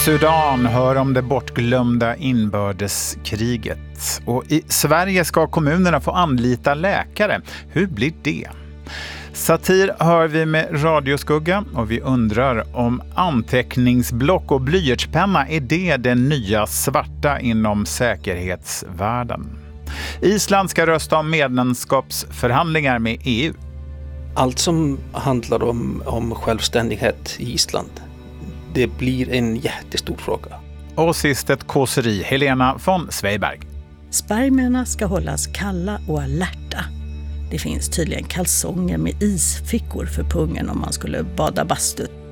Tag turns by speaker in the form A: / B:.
A: Sudan hör om det bortglömda inbördeskriget. Och i Sverige ska kommunerna få anlita läkare. Hur blir det? Satir hör vi med Radioskugga och vi undrar om anteckningsblock och blyertspenna är det nya svarta inom säkerhetsvärlden. Island ska rösta om medlemskapsförhandlingar med EU.
B: Allt som handlar om självständighet i Island, det blir en jättestor fråga.
A: Och sist ett kåseri, Helena von Sveiberg.
C: Spermierna ska hållas kalla och alerta. Det finns tydligen kalsonger med isfickor för pungen om man skulle bada bastu.